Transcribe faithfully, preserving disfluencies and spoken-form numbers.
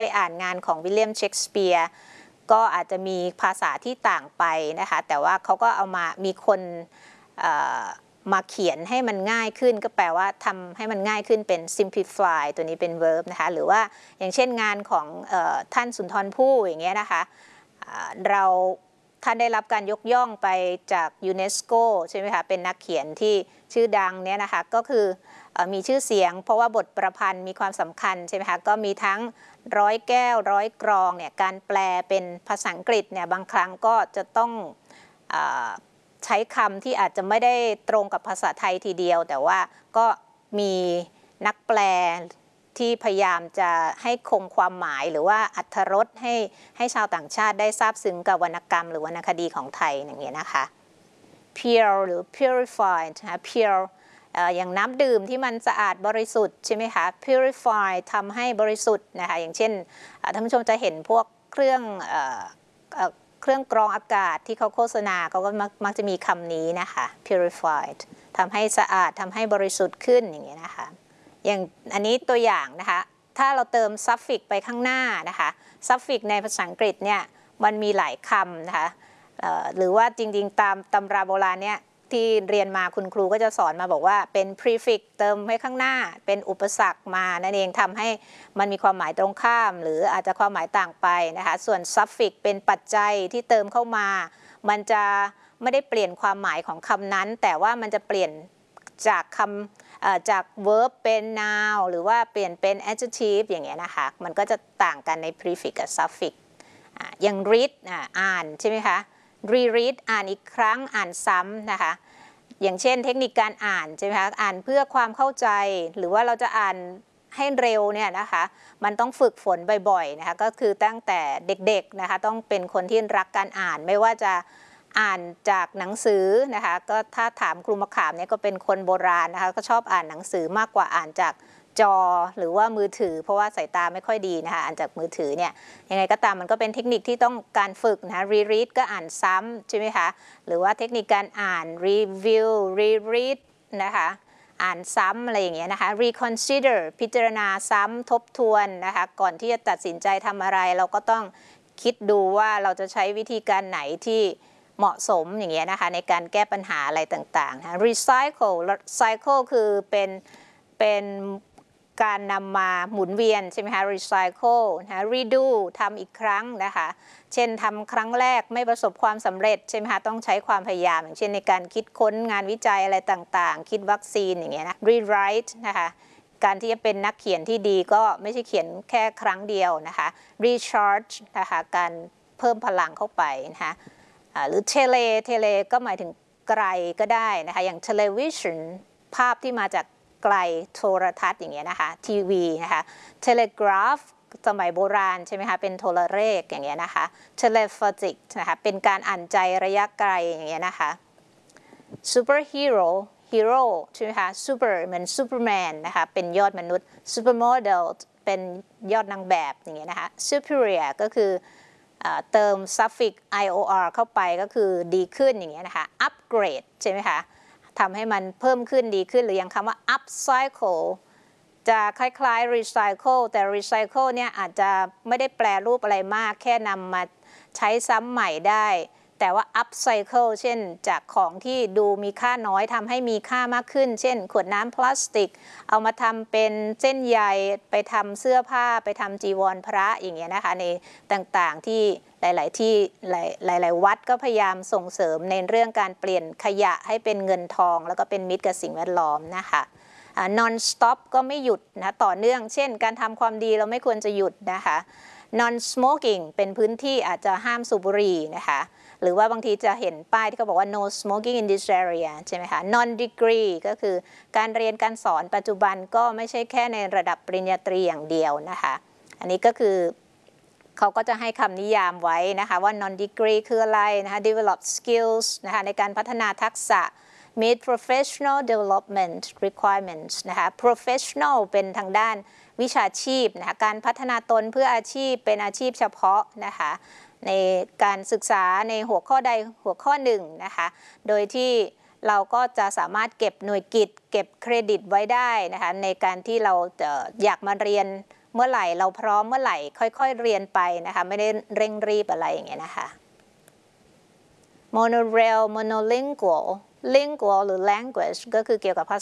ไปอ่านงานของวิลเลียมเชกสเปียร์ก็อาจจะมีภาษาที่ต่างไปนะคะแต่ว่าเขาก็เอามามีคนมาเขียนให้มันง่ายขึ้นก็แปลว่าทำให้มันง่ายขึ้นเป็น simplify ตัวนี้เป็น verb นะคะหรือว่าอย่างเช่นงานของเอ่อท่านสุนทรภู่อย่างเงี้ยนะคะเราท่านได้รับการยกย่องไปจากยูเนสโกใช่ไหมคะเป็นนักเขียนที่ชื่อดังเนี่ยนะคะก็คือมีชื่อเสียงเพราะว่าบทประพันธ์มีความสำคัญใช่ไหมคะก็มีทั้งร้อยแก้วร้อยกรองเนี่ยการแปลเป็นภาษาอังกฤษเนี่ยบางครั้งก็จะต้องใช้คำที่อาจจะไม่ได้ตรงกับภาษาไทยทีเดียวแต่ว่าก็มีนักแปลที่พยายามจะให้คงความหมายหรือว่าอรรถรสให้ให้ชาวต่างชาติได้ทราบซึ้งกับวรรณกรรมหรือวรรณคดีของไทยอย่างเงี้ยนะคะ pure หรือ purified นะคะ pure อย่างน้ำดื่มที่มันสะอาดบริสุทธิ์ใช่ไหมคะ purify ทำให้บริสุทธิ์นะคะอย่างเช่นท่านผู้ชมจะเห็นพวกเครื่องเครื่องกรองอากาศที่เขาโฆษณาเขาก็มักจะมีคำนี้นะคะ purified ทำให้สะอาดทำให้บริสุทธิ์ขึ้นอย่างเงี้ยนะคะอย่างอันนี้ตัวอย่างนะคะถ้าเราเติม suffix ไปข้างหน้านะคะ suffix ในภาษาอังกฤษเนี่ยมันมีหลายคำนะคะหรือว่าจริงๆตามตำราโบราณเนี่ยที่เรียนมาคุณครูก็จะสอนมาบอกว่าเป็น prefix เติมไว้ข้างหน้าเป็นอุปสรรคมานั่นเองทำให้มันมีความหมายตรงข้ามหรืออาจจะความหมายต่างไปนะคะส่วน suffix เป็นปัจจัยที่เติมเข้ามามันจะไม่ได้เปลี่ยนความหมายของคำนั้นแต่ว่ามันจะเปลี่ยนจากคำจาก verb เป็น noun หรือว่าเปลี่ยนเป็น adjective อย่างเงี้ยนะคะมันก็จะต่างกันใน prefix กับ suffix อย่าง read อ่านใช่ไหมคะ reread อ่านอีกครั้งอ่านซ้ำนะคะอย่างเช่นเทคนิคการอ่านใช่ไหมคะอ่านเพื่อความเข้าใจหรือว่าเราจะอ่านให้เร็วเนี่ยนะคะมันต้องฝึกฝนบ่อยๆนะคะก็คือตั้งแต่เด็กๆนะคะต้องเป็นคนที่รักการอ่านไม่ว่าจะอ่านจากหนังสือนะคะก็ถ้าถามครูมะขามเนี่ยก็เป็นคนโบราณนะคะก็ชอบอ่านหนังสือมากกว่าอ่านจากจอหรือว่ามือถือเพราะว่าสายตาไม่ค่อยดีนะคะอ่านจากมือถือเนี่ยยังไงก็ตามมันก็เป็นเทคนิคที่ต้องการฝึกนะคะ reread ก็อ่านซ้ำใช่ไหมคะหรือว่าเทคนิคการอ่าน review reread นะคะอ่านซ้ำอะไรอย่างเงี้ยนะคะ reconsider พิจารณาซ้ำทบทวนนะคะก่อนที่จะตัดสินใจทำอะไรเราก็ต้องคิดดูว่าเราจะใช้วิธีการไหนที่เหมาะสมอย่างเงี้ยนะคะในการแก้ปัญหาอะไรต่างๆนะ recycle recycle คือเป็นเป็นการนำมาหมุนเวียนใช่ไหมคะ recycle นะ redo ทำอีกครั้งนะคะเช่นทำครั้งแรกไม่ประสบความสำเร็จใช่ไหมคะต้องใช้ความพยายามอย่างเช่นในการคิดค้นงานวิจัยอะไรต่างๆคิดวัคซีนอย่างเงี้ยนะ rewrite นะคะการที่จะเป็นนักเขียนที่ดีก็ไม่ใช่เขียนแค่ครั้งเดียวนะคะ recharge นะคะการเพิ่มพลังเข้าไปนะคะหรือ tele tele ก็หมายถึงไกลก็ได้นะคะอย่าง television ภาพที่มาจากไกลโทรทัศน์อย่างเงี้ยนะคะทีวีนะคะ telegraph สมัยโบราณใช่ไหมคะเป็นโทรเลขอย่างเงี้ยนะคะ telepathic นะคะเป็นการอ่านใจระยะไกลอย่างเงี้ยนะคะ superhero hero ใช่ไหมคะ super เหมือน superman นะคะเป็นยอดมนุษย์ supermodel เป็นยอดนางแบบอย่างเงี้ยนะคะ superior ก็คือเติม suffix ior เข้าไปก็คือดีขึ้นอย่างเงี้ยนะคะ upgrade ใช่ไหมคะทำให้มันเพิ่มขึ้นดีขึ้นหรืออย่างคำว่า upcycle จะคล้ายๆ recycle แต่ recycle เนี่ยอาจจะไม่ได้แปลรูปอะไรมากแค่นำมาใช้ซ้ำใหม่ได้แต่ว่า upcycle เช่นจากของที่ดูมีค่าน้อยทำให้มีค่ามากขึ้นเช่นขวดน้ำพลาสติกเอามาทำเป็นเส้นใยไปทำเสื้อผ้าไปทำจีวรพระอย่างเงี้ยนะคะในต่างๆที่หลายๆที่หลายๆวัดก็พยายามส่งเสริมในเรื่องการเปลี่ยนขยะให้เป็นเงินทองแล้วก็เป็นมิตรกับสิ่งแวดล้อมนะคะ non stop ก็ไม่หยุดนะต่อเนื่องเช่นการทำความดีเราไม่ควรจะหยุดนะคะ non smoking เป็นพื้นที่อาจจะห้ามสูบบุหรี่นะคะหรือว่าบางทีจะเห็นป้ายที่เขาบอกว่า no smoking in this area ใช่ไหมคะ non degree ก็คือการเรียนการสอนปัจจุบันก็ไม่ใช่แค่ในระดับปริญญาตรีอย่างเดียวนะคะอันนี้ก็คือเขาก็จะให้คำนิยามไว้นะคะว่า non degree คืออะไรนะคะ develop skills นะคะในการพัฒนาทักษะ meet professional development requirements นะคะ professional เป็นทางด้านวิชาชีพนะคะการพัฒนาตนเพื่ออาชีพเป็นอาชีพเฉพาะนะคะในการศึกษาในหัวข้อใดหัวข้อหนึ่งนะคะโดยที่เราก็จะสามารถเก็บหน่วยกิตเก็บเครดิตไว้ได้นะคะในการที่เราอยากมาเรียนเมื่อไหร่เราพร้อมเมื่อไหร่ค่อยๆเรียนไปนะคะไม่ได้เร่งรีบอะไรอย่างเงี้ยนะคะ monorail monolingual lingual หรือ language ก็คือเกี่ยวกับภา